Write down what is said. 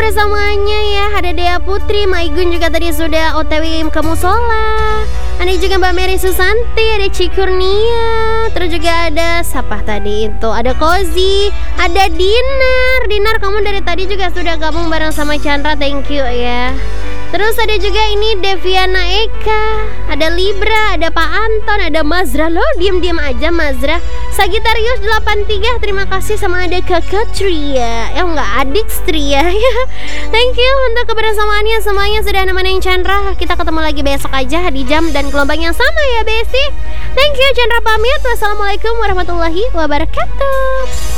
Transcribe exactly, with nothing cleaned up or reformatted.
kebersamaannya ya. Ada Dea Putri, Maigun juga tadi sudah O T W ke musola. Ada juga Mbak Mary Susanti, ada Cikurnia. Terus juga ada siapa tadi itu? Ada Kozi, ada Dinar. Dinar, kamu dari tadi juga sudah gabung bareng sama Chandra, thank you ya. Terus ada juga ini Deviana Eka, ada Libra, ada Pak Anton, ada Mazra. Lo diam-diam aja Mazra. Sagittarius delapan tiga, terima kasih. Sama ada Kakak Tria. Eh enggak, adik Tria ya. Thank you untuk kebersamaannya semuanya sudah nemenin Chandra. Kita ketemu lagi besok aja di jam dan gelombang yang sama ya Besti. Thank you, Chandra pamit. Wassalamualaikum warahmatullahi wabarakatuh.